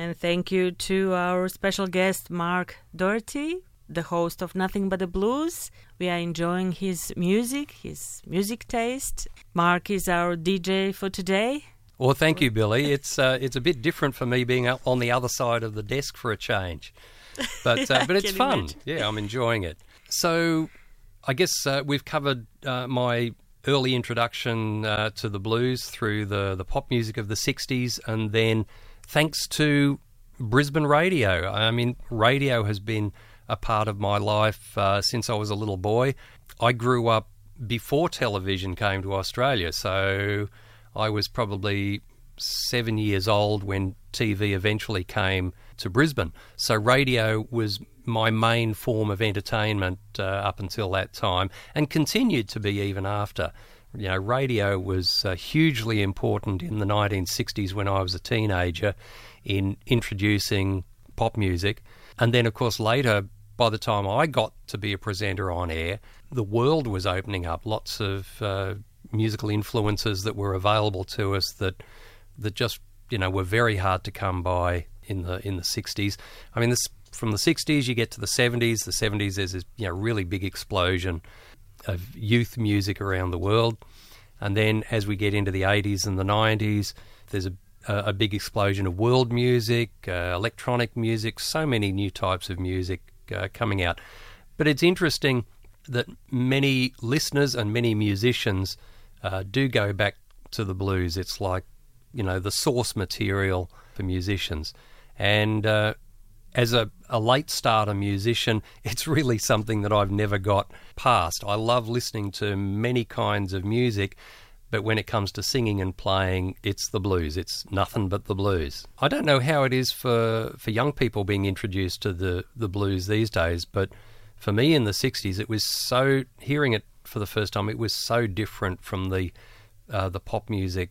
And thank you to our special guest, Mark Doherty, the host of Nothing But the Blues. We are enjoying his music taste. Mark is our DJ for today. Well, thank you, Billy. It's a bit different for me being up on the other side of the desk for a change. But it's fun. Imagine. Yeah, I'm enjoying it. So I guess we've covered my early introduction to the blues through the pop music of the 60s, and then thanks to Brisbane radio. I mean, radio has been a part of my life since I was a little boy. I grew up before television came to Australia, so I was probably 7 years old when TV eventually came to Brisbane. So radio was my main form of entertainment up until that time, and continued to be even after. You know, radio was hugely important in the 1960s when I was a teenager in introducing pop music. And then, of course, later, by the time I got to be a presenter on air, the world was opening up. Lots of musical influences that were available to us that just, you know, were very hard to come by in the 60s. I mean, from the 60s you get to the 70s. The 70s, there's this, you know, really big explosion of youth music around the world. And then as we get into the 80s and the 90s, there's a big explosion of world music, electronic music, so many new types of music coming out. But it's interesting that many listeners and many musicians do go back to the blues. It's like, you know, the source material for musicians. And as a late starter musician, it's really something that I've never got past. I love listening to many kinds of music, but when it comes to singing and playing, it's the blues. It's nothing but the blues. I don't know how it is for young people being introduced to the blues these days, but for me in the 60s, it was so, hearing it for the first time, it was so different from the pop music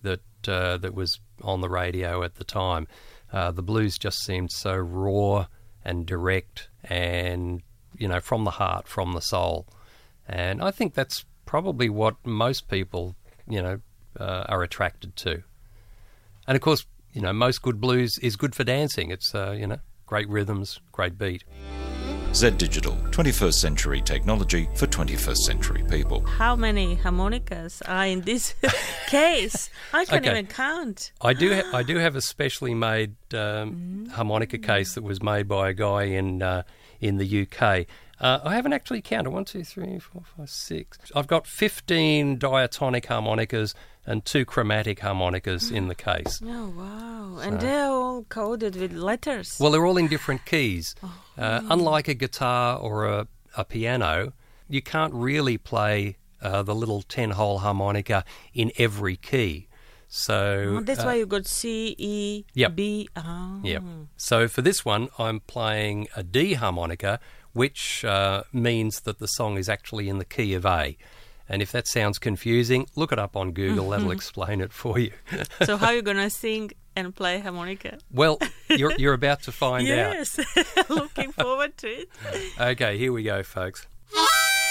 that was on the radio at the time. The blues just seemed so raw and direct and, you know, from the heart, from the soul. And I think that's probably what most people, you know, are attracted to. And, of course, you know, most good blues is good for dancing. It's, you know, great rhythms, great beat. Z Digital, 21st century technology for 21st century people. How many harmonicas are in this case? I can't even count. I do have a specially made harmonica case that was made by a guy in the UK. I haven't actually counted. 1, 2, 3, 4, 5, 6. I've got 15 diatonic harmonicas and 2 chromatic harmonicas in the case. Oh, wow. And they're all coded with letters. Well, they're all in different keys. Unlike a guitar or a piano, you can't really play the little 10-hole harmonica in every key. So that's why you got C, E, B. Oh. Yeah. So for this one, I'm playing a D harmonica, which means that the song is actually in the key of A. And if that sounds confusing, look it up on Google. That'll explain it for you. So how are you going to sing and play harmonica? Well, you're about to find out. Yes. Looking forward to it. Okay, here we go, folks.